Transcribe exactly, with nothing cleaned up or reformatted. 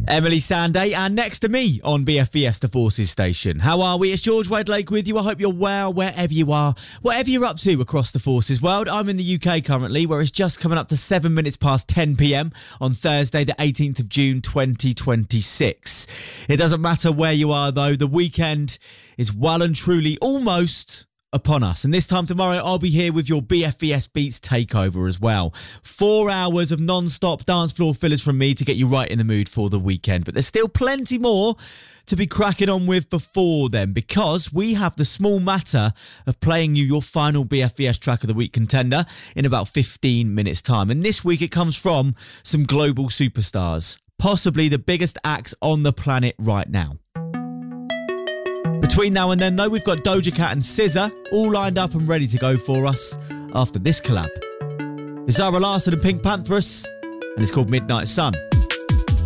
Emily Sandé, and next to me on B F Fiesta Forces Station. How are we? It's George Wedlake with you. I hope you're well wherever you are, whatever you're up to across the Forces world. I'm in the U K currently, where it's just coming up to seven minutes past ten p.m. on Thursday, the eighteenth of June, twenty twenty-six. It doesn't matter where you are, though. The weekend is well and truly almost upon us, and this time tomorrow I'll be here with your B F V S Beats takeover as well. Four hours of non-stop dance floor fillers from me to get you right in the mood for the weekend, but there's still plenty more to be cracking on with before then, because we have the small matter of playing you your final B F V S track of the week contender in about fifteen minutes time, and this week it comes from some global superstars, possibly the biggest acts on the planet right now. Between now and then, though, we've got Doja Cat and S Z A all lined up and ready to go for us after this collab. It's Zara Larsson and Pink Pantheress, and it's called Midnight Sun.